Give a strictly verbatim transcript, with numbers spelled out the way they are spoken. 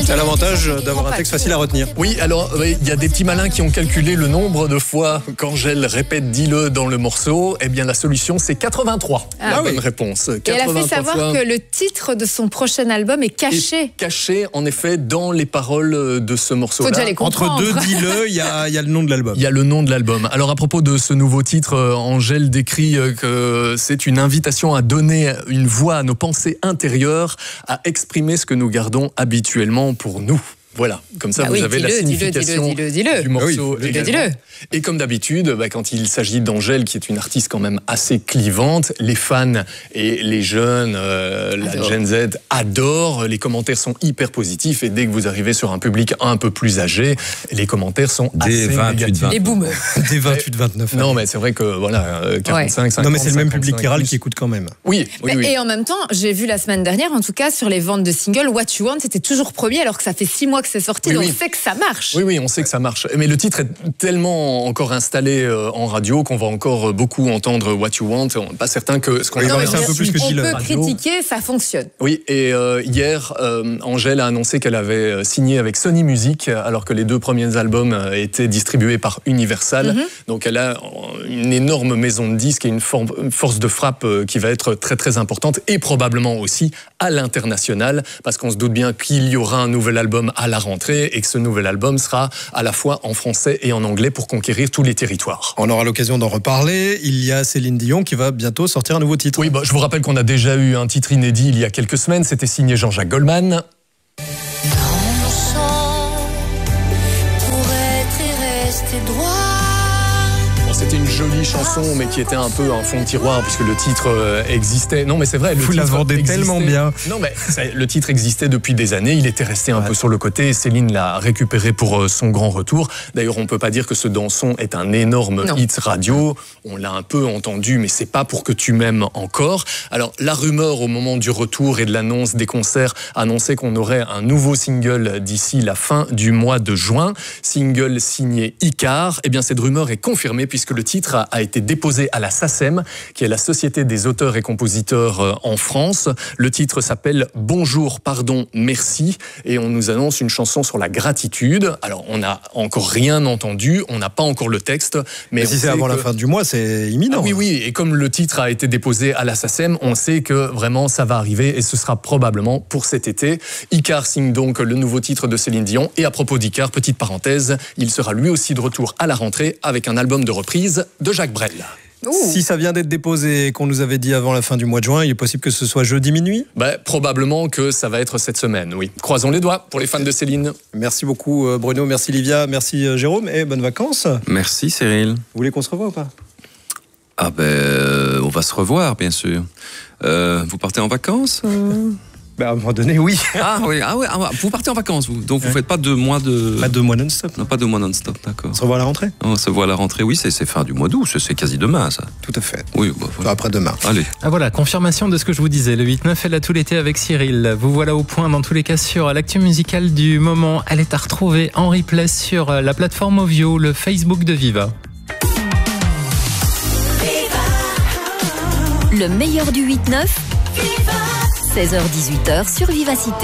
C'est l'avantage d'avoir un texte facile à retenir. Oui, alors il y a des petits malins qui ont calculé le nombre de fois qu'Angèle répète dis-le dans le morceau. Eh bien la solution c'est quatre-vingt-trois. Ah, la oui. bonne réponse. Et elle a fait savoir fois que le titre de son prochain album est caché. Est caché en effet dans les paroles de ce morceau-là. Faut déjà les comprendre. Entre deux dis-le, il y a, y a le nom de l'album. Il y a le nom de l'album. Alors à propos de ce nouveau titre, Angèle décrit que c'est une invitation à donner une voix à nos pensées intérieures, à exprimer ce que nous gardons habituellement pour nous. Voilà, comme ça bah vous oui, avez la signification dis-le, dis-le, dis-le. du morceau. Oui, dis-le, dis-le. Et comme d'habitude, bah, quand il s'agit d'Angèle, qui est une artiste quand même assez clivante, les fans et les jeunes, euh, la Gen Z adorent, les commentaires sont hyper positifs et dès que vous arrivez sur un public un peu plus âgé, les commentaires sont Des assez vingt-huit, négatifs. Les boomers. Des vingt-huit vingt-neuf. Non mais c'est vrai que voilà, quarante-cinq, ouais. cinquante, non mais c'est le même cinquante-cinq public qui râle plus. qui écoute quand même. Oui, oui, oui. Et en même temps, j'ai vu la semaine dernière, en tout cas, sur les ventes de singles, What You Want, c'était toujours premier alors que ça fait six mois que c'est sorti, Oui, donc oui. on sait que ça marche. Oui, oui, on sait que ça marche. Mais le titre est tellement encore installé en radio qu'on va encore beaucoup entendre What You Want. On n'est pas certain que ce qu'on Oui, a non, mais c'est un peu plus que on si le peut radio. critiquer, ça fonctionne. Oui, et euh, hier, euh, Angèle a annoncé qu'elle avait signé avec Sony Music, alors que les deux premiers albums étaient distribués par Universal. Mm-hmm. Donc elle a une énorme maison de disques et une, for une force de frappe qui va être très très importante, et probablement aussi à l'international, parce qu'on se doute bien qu'il y aura un nouvel album à la rentrée, et que ce nouvel album sera à la fois en français et en anglais pour conquérir tous les territoires. On aura l'occasion d'en reparler. Il y a Céline Dion qui va bientôt sortir un nouveau titre. Oui, bah, je vous rappelle qu'on a déjà eu un titre inédit il y a quelques semaines, c'était signé Jean-Jacques Goldman. C'était une jolie chanson, mais qui était un peu un fond de tiroir, puisque le titre euh, existait. Non, mais c'est vrai, le Vous titre la vendez existait. tellement bien. Non, mais ça, le titre existait depuis des années. Il était resté un ouais. peu sur le côté. Et Céline l'a récupéré pour euh, son grand retour. D'ailleurs, on peut pas dire que ce Danson est un énorme non. hit radio. On l'a un peu entendu, mais c'est pas pour que tu m'aimes encore. Alors, la rumeur au moment du retour et de l'annonce des concerts annonçait qu'on aurait un nouveau single d'ici la fin du mois de juin. Single signé Icar. Eh bien, cette rumeur est confirmée puisque le titre a, a été été déposé à la SACEM, qui est la Société des auteurs et compositeurs en France. Le titre s'appelle « Bonjour, pardon, merci » et on nous annonce une chanson sur la gratitude. Alors, on n'a encore rien entendu, on n'a pas encore le texte. Mais, mais si c'est avant que... la fin du mois, c'est imminent. Ah oui, oui, et comme le titre a été déposé à la SACEM, on sait que vraiment ça va arriver et ce sera probablement pour cet été. Icar signe donc le nouveau titre de Céline Dion. Et à propos d'Icar, petite parenthèse, il sera lui aussi de retour à la rentrée avec un album de reprise de Jacques Brel. Ouh. Si ça vient d'être déposé et qu'on nous avait dit avant la fin du mois de juin, il est possible que ce soit jeudi minuit ? Bah, probablement que ça va être cette semaine, oui. Croisons les doigts pour les fans de Céline. Merci beaucoup Bruno, merci Livia, merci Jérôme et bonnes vacances. Merci Cyril. Vous voulez qu'on se revoie ou pas ? Ah ben, euh, on va se revoir bien sûr. Euh, vous partez en vacances euh... Ben à un moment donné, oui. Ah oui, ah ouais, ah, vous partez en vacances, vous. Donc vous ne faites pas deux mois de... Pas deux mois non-stop. Non, pas deux mois non-stop, d'accord. On se revoit à la rentrée ? On se voit à la rentrée, oui, c'est fin du mois d'août, c'est quasi demain, ça. Tout à fait. Oui, bah, voilà. Après demain. Allez. Ah voilà, confirmation de ce que je vous disais. Le huit neuf est là tout l'été avec Cyril. Vous voilà au point dans tous les cas sur l'actu musicale du moment. Elle est à retrouver en replay sur la plateforme Ovio, le Facebook de Viva. Le meilleur du huit neuf, seize heures dix-huit heures sur Vivacité.